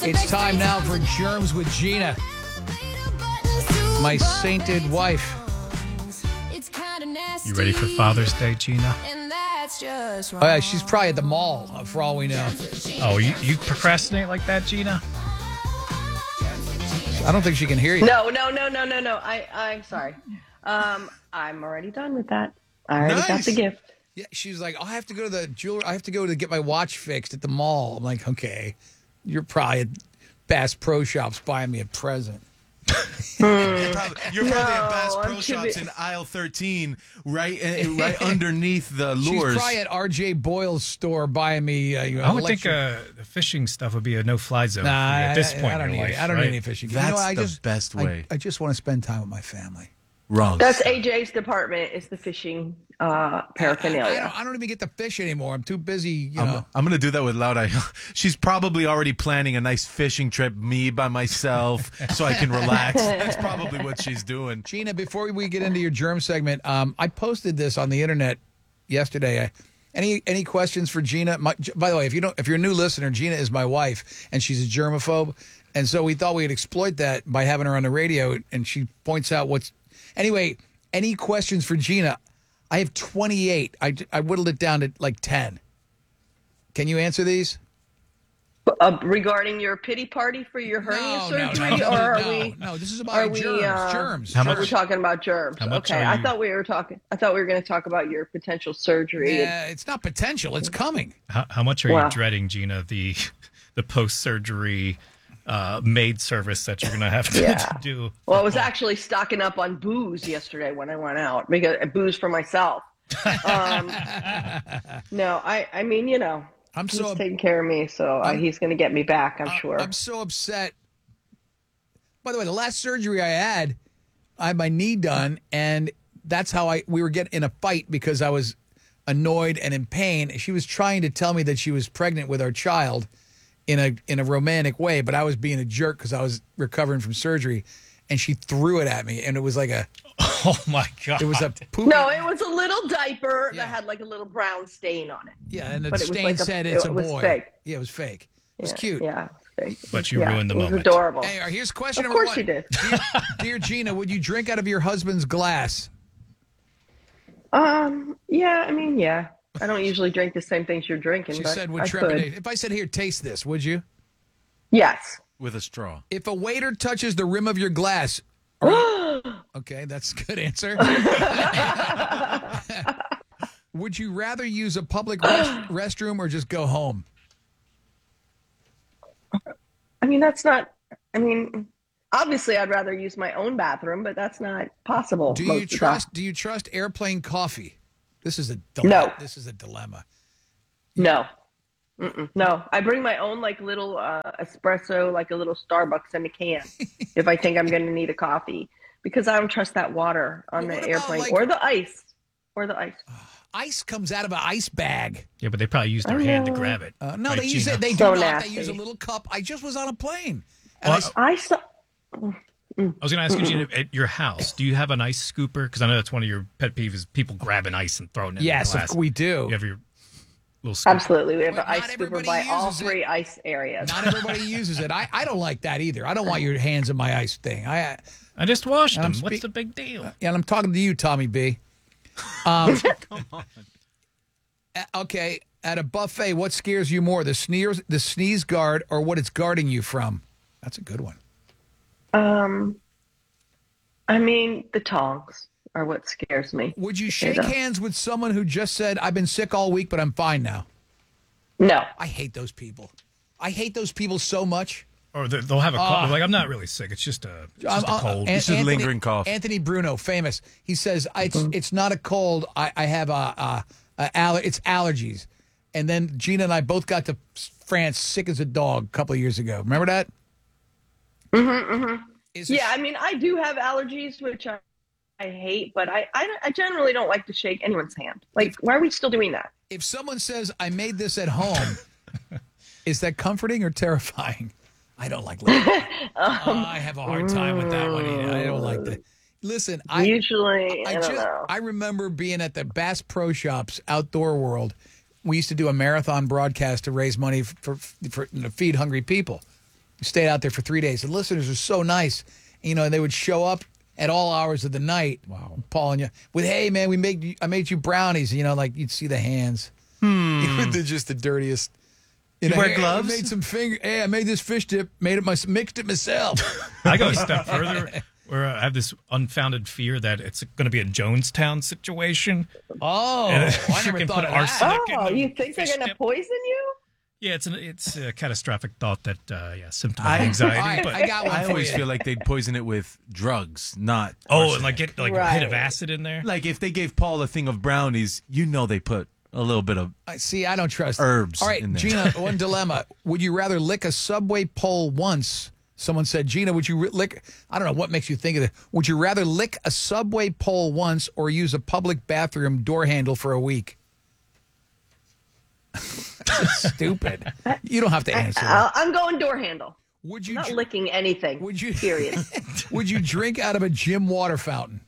It's time now for Germs with Gina, my sainted wife. You ready for Father's Day, Gina? Oh, yeah, she's probably at the mall, for all we know. Oh, you procrastinate like that, Gina? I don't think she can hear you. No. I'm sorry. I'm already done with that. I already got the gift. Yeah, she's like, oh, I have to go to the jeweler. I have to go to get my watch fixed at the mall. I'm like, okay, you're probably at Bass Pro Shops buying me a present. You're probably at Bass Pro Shops in aisle 13, right underneath the lures. She's probably at R.J. Boyle's store buying me. I would think the fishing stuff would be a no-fly zone at this point in your life. I don't need any fishing. That's the best way. I just want to spend time with my family. Wrong. That's AJ's department. Is the fishing paraphernalia. I don't even get to fish anymore. I'm too busy. I'm going to do that with Loud Eye. She's probably already planning a nice fishing trip, me by myself, so I can relax. That's probably what she's doing. Gina, before we get into your germ segment, I posted this on the internet yesterday. Any questions for Gina? By the way, if you're a new listener, Gina is my wife, and she's a germaphobe, and so we thought we'd exploit that by having her on the radio, and she points out what's. Anyway, any questions for Gina? I have 28. I whittled it down to like 10. Can you answer these? Regarding your pity party for your hernia surgery? No, this is about germs. How much? We're talking about germs. Okay, I thought we were going to talk about your potential surgery. Yeah, it's not potential. It's coming. How much are you dreading, Gina, the post-surgery maid service that you're going to have to do? Well, I was actually stocking up on booze yesterday when I went out, because booze for myself. No, I mean, he's taking care of me, so he's going to get me back, I'm sure. I'm so upset. By the way, the last surgery I had my knee done, and that's how we were getting in a fight because I was annoyed and in pain. She was trying to tell me that she was pregnant with our child in a romantic way, but I was being a jerk because I was recovering from surgery, and she threw it at me, and it was like oh my God. It was a poop. No, it was a little diaper that had like a little brown stain on it. Yeah, and the stain said it's a boy. It was fake. Yeah, it was fake. It was cute. Yeah, fake. But you ruined the moment. It was adorable. Hey, here's question number 1. Of course you did. Dear Gina, would you drink out of your husband's glass? Yeah, I mean, yeah. I don't usually drink the same things you're drinking. She but said with trepidation. If I said, here, taste this, would you? Yes. With a straw. If a waiter touches the rim of your glass. Okay, that's a good answer. Would you rather use a public restroom or just go home? I mean, obviously I'd rather use my own bathroom, but that's not possible. Do you trust airplane coffee? This is a dilemma. No. This is a dilemma. No. No. I bring my own like little espresso, like a little Starbucks in a can if I think I'm going to need a coffee, because I don't trust that water on the airplane or the ice. Ice comes out of an ice bag. Yeah, but they probably use their hand to grab it. No, right, they use it. They so do not. nasty. They use a little cup. I just was on a plane. Well, I saw. I was going to ask you, Gina, at your house, do you have an ice scooper? Because I know that's one of your pet peeves is people grabbing ice and throwing it in the glass. Yes, we do. You have your little scooper. Absolutely. We have an ice scooper by all 3 ice areas. Not everybody uses it. I don't like that either. I don't want your hands in my ice thing. I just washed them. What's the big deal? And I'm talking to you, Tommy B. Come on. Okay, at a buffet, what scares you more, the sneeze guard, or what it's guarding you from? That's a good one. I mean, the tongs are what scares me. Would you shake hands with someone who just said, I've been sick all week, but I'm fine now? No. I hate those people. I hate those people so much. Or they'll have a cough. Like, I'm not really sick. It's just a cold. It's just a lingering cough. Anthony Bruno, famous. He says, it's not a cold. I have it's allergies. And then Gina and I both got to France sick as a dog a couple of years ago. Remember that? Yeah, I mean, I do have allergies, which I hate, but I generally don't like to shake anyone's hand. Like, why are we still doing that? If someone says, I made this at home, is that comforting or terrifying? I don't like that. I have a hard time with that one. I don't like that. Listen, I remember being at the Bass Pro Shops Outdoor World. We used to do a marathon broadcast to raise money for feed hungry people. stayed out there for 3 days. The listeners are so nice. You know, and they would show up at all hours of the night. Wow. Paul and you with, hey, man, I made you brownies. You know, like you'd see the hands. They're just the dirtiest. You wear gloves? I made some I made this fish dip, mixed it myself. I go a step further where I have this unfounded fear that it's going to be a Jonestown situation. Oh, And I never freaking thought put of arsenic that. in Oh, the you think they're fish going to dip. poison you? Yeah, it's a catastrophic thought that, symptom of anxiety. All right, but, I got one I for always you. feel like they'd poison it with drugs, not and arsenic. like get like a Right. hit of acid in there. Like if they gave Paul a thing of brownies, you know they put a little bit of See, I don't trust herbs All right, in there. Gina, one dilemma. Would you rather lick a subway pole once? Someone said, Gina, would you lick, I don't know, what makes you think of it. Would you rather lick a subway pole once or use a public bathroom door handle for a week? That's stupid. You don't have to answer that. I'm going door handle. Would I'm you, not dr- licking anything. would you, Period. would you drink out of a gym water fountain?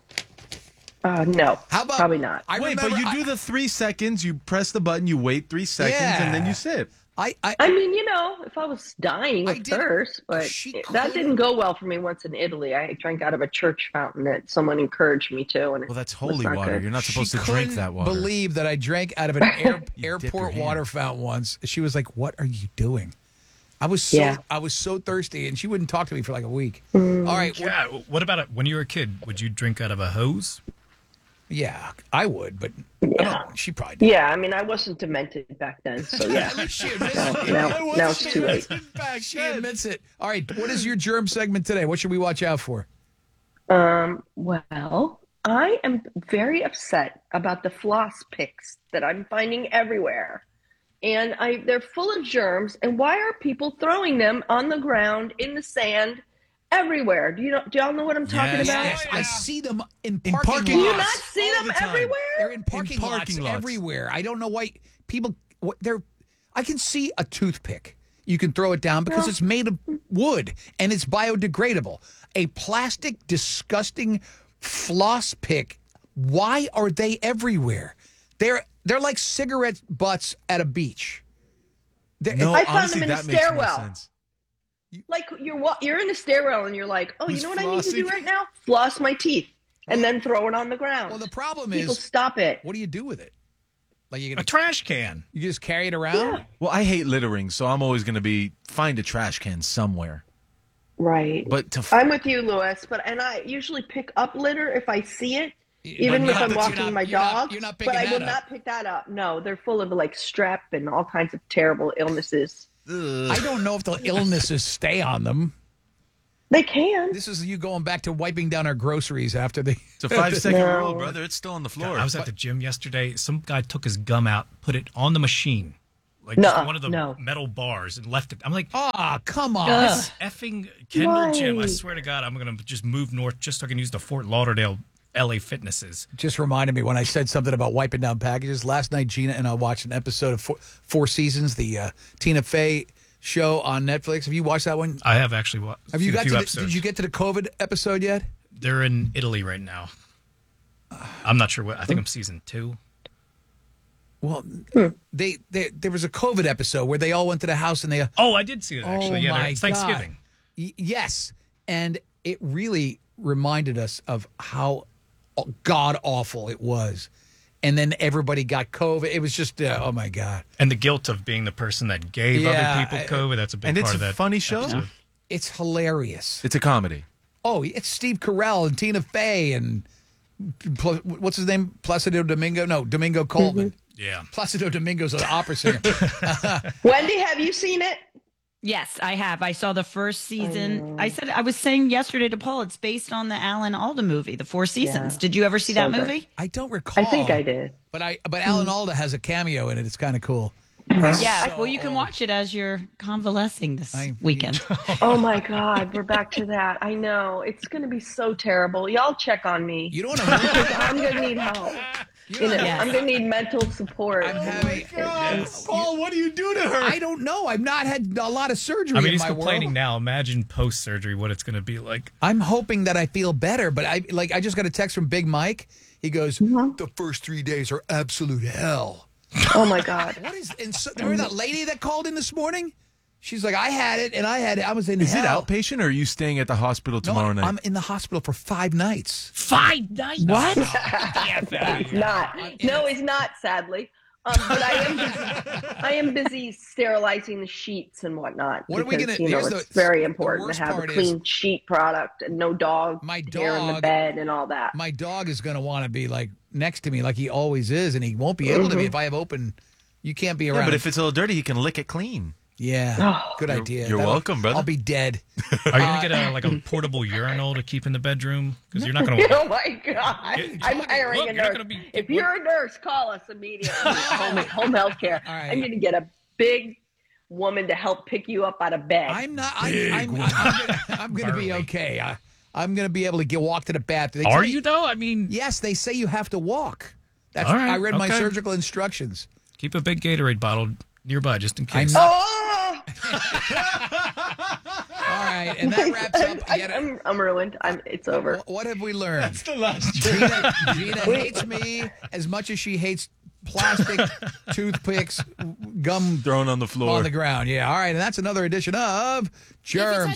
No. How about, Probably not. I Wait, remember, but you do the 3 seconds, you press the button, you wait 3 seconds, and then Yeah. you sip. I mean, you know, if I was dying I of did- thirst, but she that could- didn't go well for me once in Italy. I drank out of a church fountain that someone encouraged me to. And Well, that's it was holy not water. good. You're not She supposed to drink couldn't that water. believe that I drank out of an dip airport your water hand. fountain once. She was like, "What are you doing?" I was so thirsty, and she wouldn't talk to me for like a week. All right, Yeah. What about it when you were a kid? Would you drink out of a hose? yeah, I would, but I don't, she probably did. Yeah, I mean, I wasn't demented back then, so yeah. At least she admits it. Now it's too late. She admits it. All right, what is your germ segment today? What should we watch out for? Well, I am very upset about the floss picks that I'm finding everywhere. And they're full of germs. And why are people throwing them on the ground, in the sand, everywhere? Do y'all know what I'm talking Yes, about? Yes, I see them in In parking parking Do you lots. not see all them the time. everywhere? They're in parking parking lots. everywhere. I don't know why people. I can see a toothpick. You can throw it down because it's made of wood and it's biodegradable. A plastic, disgusting floss pick. Why are they everywhere? They're like cigarette butts at a beach. No, I found honestly, them in a that makes more stairwell. sense. Like you're in a stairwell and you're like, oh, Who's you know what I need to do flossing? right now? Floss my teeth and then throw it on the ground. Well, the problem People is, stop it. what do you do with it? Like A trash can. you just carry it around? Well, I hate littering, so I'm always going to find a trash can somewhere. Right. But to I'm with you, Louis. And I usually pick up litter if I see it, even But if not- I'm but walking you're not- my you're not- dog. you're not but picking I will that up. not pick that up. No, they're full of like strep and all kinds of terrible illnesses. I don't know if the illnesses stay on them. They can. This is you going back to wiping down our groceries after the. it's a 5-second No. rule, brother. It's still on the floor. I was at the gym yesterday. Some guy took his gum out, put it on the machine, like just one of the no. metal bars, and left it. I'm like, Ah, come on. this effing Kendall gym. I Why? swear to God, I'm going to just move north just so I can use the Fort Lauderdale LA Fitnesses. Just reminded me when I said something about wiping down packages. Last night, Gina and I watched an episode of Four Seasons, the Tina Fey show on Netflix. Have you watched that one? I have actually watched Have you a got few to? episodes. Did you get to the COVID episode yet? They're in Italy right now. I'm not sure what. I think I'm season 2. Well, there was a COVID episode where they all went to the house and they. Oh, I did see it actually. Oh Yeah, my it's Thanksgiving. God. Yes, and it really reminded us of how god awful it was. And then everybody got COVID. It was just, oh my God. And the guilt of being the person that gave Yeah, other people COVID. That's a big and part it's of a that. funny show. episode. It's hilarious. It's a comedy. Oh, it's Steve Carell and Tina Fey and what's his name? Placido Domingo? No, Domingo Coleman. Yeah. Placido Domingo's an opera singer. Wendy, have you seen it? Yes, I have. I saw the first season. I was saying yesterday to Paul, it's based on the Alan Alda movie, The Four Seasons. Yeah. Did you ever see So that good. movie? I don't recall. I think I did. But Alan Alda has a cameo in it. It's kind of cool. Yeah. Well, you can watch it as you're convalescing this weekend. Oh my God, we're back to that. I know. It's going to be so terrible. Y'all check on me. You don't know. I'm going to need help. Yes. I'm going to need mental support. I'm having. Paul, what do you do to her? I don't know. I've not had a lot of surgery I mean, in he's my complaining world. now. Imagine post surgery, what it's going to be like. I'm hoping that I feel better, but I just got a text from Big Mike. He goes, the first 3 days are absolute hell. Oh my God. What is? And so, remember that lady that called in this morning? She's like, I had it, and I had it. I was in Is hell. it outpatient, or are you staying at the hospital tomorrow night? I'm in the hospital for 5 nights. 5 nights. What? It's not. No, it's not. Sadly, but I am busy sterilizing the sheets and whatnot. What are we because, gonna- You know, here's it's the very important worst to have a part clean sheet product and no dog My hair in the dog- bed and all that. My dog is going to want to be like next to me like he always is, and he won't be able to be if I have open. You can't be around. yeah, but him. if it's a little dirty, you can lick it clean. Yeah, good idea. you're welcome, brother. I'll be dead. Are you gonna get a portable urinal to keep in the bedroom? Because you're not gonna. Oh my God! I'm hiring Look, a you're not nurse. gonna be- If you're a nurse, call us immediately. home health care. All right. I'm going to get a big woman to help pick you up out of bed. I'm not. I'm going to be Burly. okay. I'm going to be able to walk to the bathroom. Are you though? I mean, Yes, they say you have to walk. That's. All right, I read my okay. surgical instructions. keep a big Gatorade bottle nearby just in case. Oh! All right, and that wraps up. Yet I'm ruined. It's over. what have we learned? That's the last Gina hates me as much as she hates plastic toothpicks, gum thrown on the floor. on the ground. Yeah. All right, and that's another edition of Germ